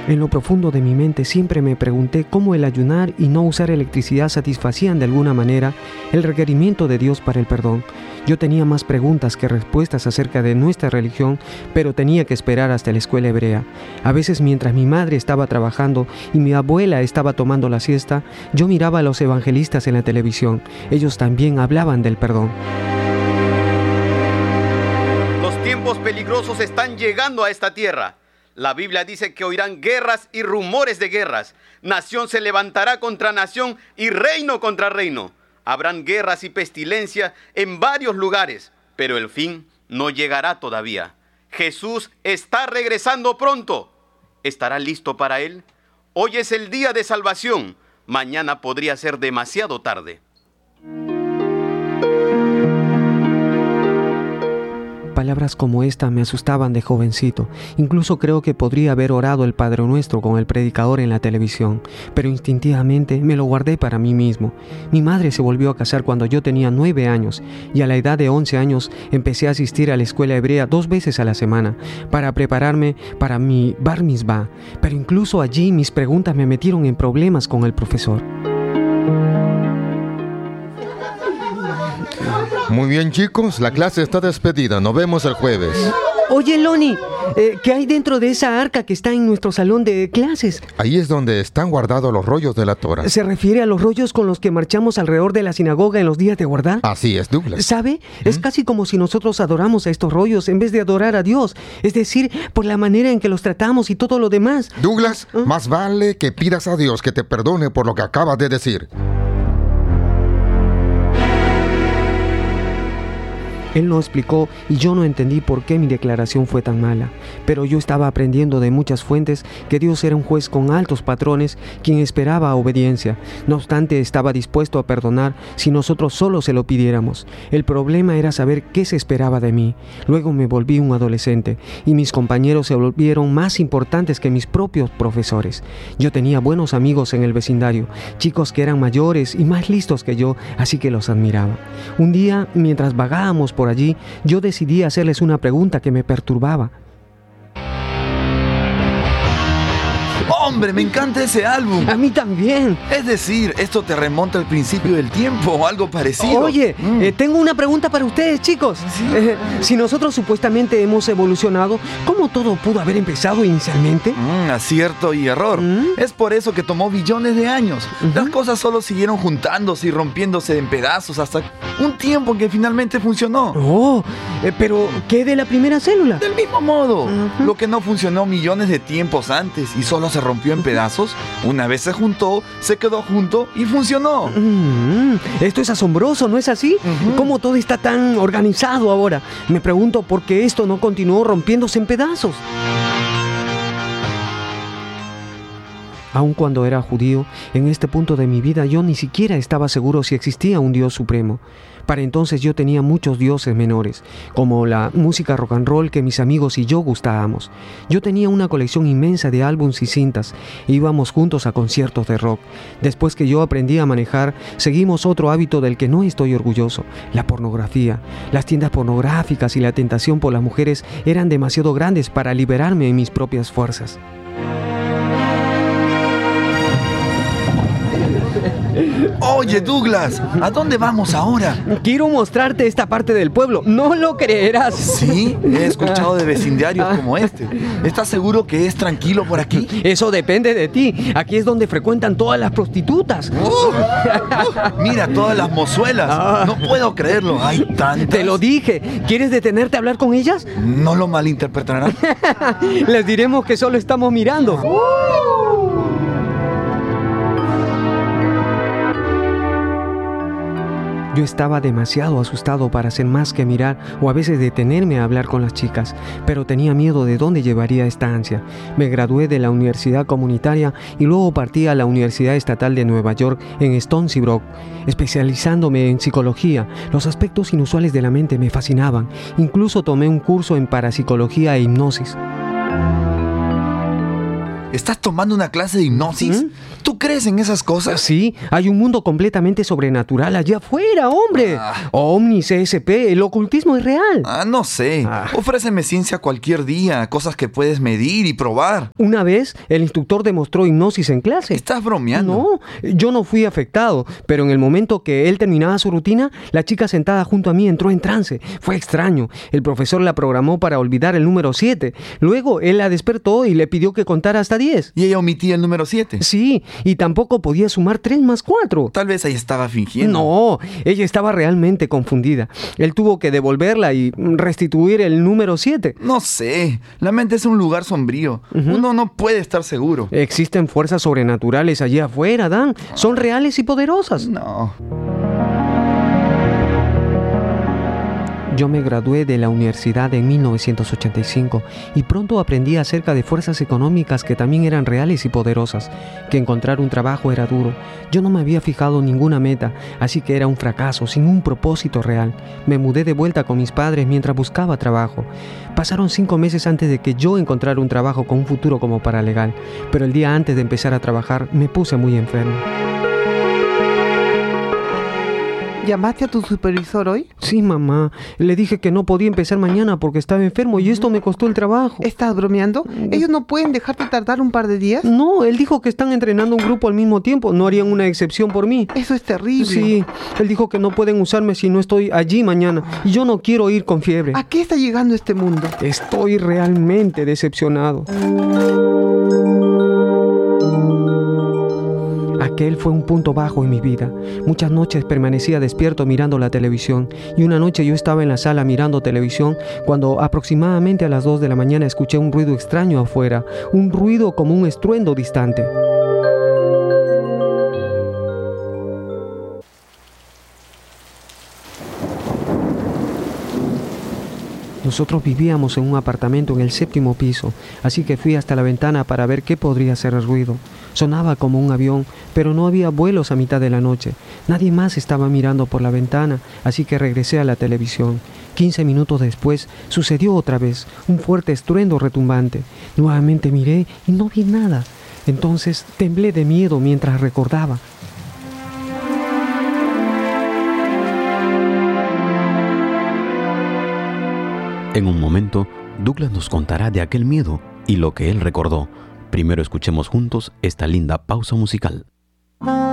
En lo profundo de mi mente siempre me pregunté cómo el ayunar y no usar electricidad satisfacían de alguna manera el requerimiento de Dios para el perdón. Yo tenía más preguntas que respuestas acerca de nuestra religión, pero tenía que esperar hasta la escuela hebrea. A veces, mientras mi madre estaba trabajando y mi abuela estaba tomando la siesta, yo miraba a los evangelistas en la televisión. Ellos también hablaban del perdón. Los tiempos peligrosos están llegando a esta tierra. La Biblia dice que oirán guerras y rumores de guerras. Nación se levantará contra nación y reino contra reino. Habrán guerras y pestilencia en varios lugares, pero el fin no llegará todavía. Jesús está regresando pronto. ¿Estará listo para Él? Hoy es el día de salvación. Mañana podría ser demasiado tarde. Palabras como esta me asustaban de jovencito. Incluso creo que podría haber orado el Padre Nuestro con el predicador en la televisión, pero instintivamente me lo guardé para mí mismo. Mi madre se volvió a casar cuando yo tenía 9 años y a la edad de 11 años empecé a asistir a la escuela hebrea 2 veces a la semana para prepararme para mi bar mitzvah, pero incluso allí mis preguntas me metieron en problemas con el profesor. Muy bien, chicos, la clase está despedida. Nos vemos el jueves. Oye, Lonnie, ¿qué hay dentro de esa arca que está en nuestro salón de clases? Ahí es donde están guardados los rollos de la Torah. ¿Se refiere a los rollos con los que marchamos alrededor de la sinagoga en los días de guardar? Así es, Douglas. ¿Sabe? Es casi como si nosotros adoramos a estos rollos en vez de adorar a Dios. Es decir, por la manera en que los tratamos y todo lo demás. Douglas, más vale que pidas a Dios que te perdone por lo que acabas de decir. Él no explicó y yo no entendí por qué mi declaración fue tan mala, pero yo estaba aprendiendo de muchas fuentes que Dios era un juez con altos patrones quien esperaba obediencia. No obstante, estaba dispuesto a perdonar si nosotros solo se lo pidiéramos. El problema era saber qué se esperaba de mí. Luego me volví un adolescente y mis compañeros se volvieron más importantes que mis propios profesores. Yo tenía buenos amigos en el vecindario, chicos que eran mayores y más listos que yo, así que los admiraba. Un día, mientras vagábamos por allí, yo decidí hacerles una pregunta que me perturbaba. ¡Hombre, me encanta ese álbum! A mí también. Es decir, esto te remonta al principio del tiempo o algo parecido. Oye, tengo una pregunta para ustedes, chicos. ¿Sí? Si nosotros supuestamente hemos evolucionado, ¿cómo todo pudo haber empezado inicialmente? Acierto y error. Es por eso que tomó billones de años. Las cosas solo siguieron juntándose y rompiéndose en pedazos hasta un tiempo en que finalmente funcionó. Oh, pero ¿qué de la primera célula? Del mismo modo, lo que no funcionó millones de tiempos antes y solo se rompió en pedazos, una vez se juntó, se quedó junto y funcionó. Esto es asombroso, ¿no es así? ¿Cómo todo está tan organizado ahora? Me pregunto por qué esto no continuó rompiéndose en pedazos. Aun cuando era judío, en este punto de mi vida yo ni siquiera estaba seguro si existía un Dios supremo. Para entonces yo tenía muchos dioses menores, como la música rock and roll que mis amigos y yo gustábamos. Yo tenía una colección inmensa de álbums y cintas, e íbamos juntos a conciertos de rock. Después que yo aprendí a manejar, seguimos otro hábito del que no estoy orgulloso, la pornografía. Las tiendas pornográficas y la tentación por las mujeres eran demasiado grandes para liberarme en mis propias fuerzas. Oye, Douglas, ¿a dónde vamos ahora? Quiero mostrarte esta parte del pueblo. No lo creerás. Sí, he escuchado de vecindarios como este. ¿Estás seguro que es tranquilo por aquí? Eso depende de ti. Aquí es donde frecuentan todas las prostitutas. Mira, todas las mozuelas. No puedo creerlo. Hay tantas. Te lo dije. ¿Quieres detenerte a hablar con ellas? No lo malinterpretarán. Les diremos que solo estamos mirando. Yo estaba demasiado asustado para hacer más que mirar o a veces detenerme a hablar con las chicas, pero tenía miedo de dónde llevaría esta ansia. Me gradué de la universidad comunitaria y luego partí a la Universidad Estatal de Nueva York en Stony Brook, especializándome en psicología. Los aspectos inusuales de la mente me fascinaban. Incluso tomé un curso en parapsicología e hipnosis. ¿Estás tomando una clase de hipnosis? ¿Tú crees en esas cosas? Sí, hay un mundo completamente sobrenatural allá afuera, hombre. OVNIs, ESP, el ocultismo es real. No sé. Ofréceme ciencia cualquier día, cosas que puedes medir y probar. Una vez, el instructor demostró hipnosis en clase. ¿Estás bromeando? No, yo no fui afectado, pero en el momento que él terminaba su rutina, la chica sentada junto a mí entró en trance. Fue extraño. El profesor la programó para olvidar el número 7. Luego, él la despertó y le pidió que contara hasta 10. ¿Y ella omitía el número 7? Sí, y tampoco podía sumar 3 más 4. Tal vez ella estaba fingiendo. No, ella estaba realmente confundida. Él tuvo que devolverla y restituir el número 7. No sé, la mente es un lugar sombrío. Uno no puede estar seguro. Existen fuerzas sobrenaturales allí afuera, Dan. Son reales y poderosas. No. Yo me gradué de la universidad en 1985 y pronto aprendí acerca de fuerzas económicas que también eran reales y poderosas, que encontrar un trabajo era duro. Yo no me había fijado ninguna meta, así que era un fracaso, sin un propósito real. Me mudé de vuelta con mis padres mientras buscaba trabajo. Pasaron 5 meses antes de que yo encontrara un trabajo con un futuro como paralegal, pero el día antes de empezar a trabajar me puse muy enfermo. ¿Llamaste a tu supervisor hoy? Sí, mamá. Le dije que no podía empezar mañana porque estaba enfermo y esto me costó el trabajo. ¿Estás bromeando? ¿Ellos no pueden dejarte tardar un par de días? No, él dijo que están entrenando un grupo al mismo tiempo. No harían una excepción por mí. Eso es terrible. Sí, él dijo que no pueden usarme si no estoy allí mañana. Y yo no quiero ir con fiebre. ¿A qué está llegando este mundo? Estoy realmente decepcionado. Aquel fue un punto bajo en mi vida. Muchas noches permanecía despierto mirando la televisión y una noche yo estaba en la sala mirando televisión cuando aproximadamente a las 2 de la mañana escuché un ruido extraño afuera, un ruido como un estruendo distante. Nosotros vivíamos en un apartamento en el 7º piso, así que fui hasta la ventana para ver qué podría ser el ruido. Sonaba como un avión, pero no había vuelos a mitad de la noche. Nadie más estaba mirando por la ventana, así que regresé a la televisión. 15 minutos después, sucedió otra vez, un fuerte estruendo retumbante. Nuevamente miré y no vi nada. Entonces temblé de miedo mientras recordaba. En un momento, Douglas nos contará de aquel miedo y lo que él recordó. Primero escuchemos juntos esta linda pausa musical.